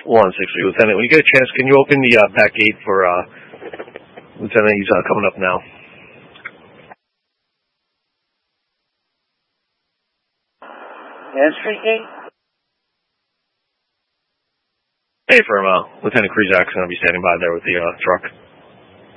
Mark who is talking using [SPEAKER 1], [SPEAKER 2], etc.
[SPEAKER 1] 160, Lieutenant. When you get a chance, can you open the back gate for Lieutenant? He's coming up now.
[SPEAKER 2] Entry gate?
[SPEAKER 1] Hey, firm. Lieutenant Krizak's going to be standing by there with the truck.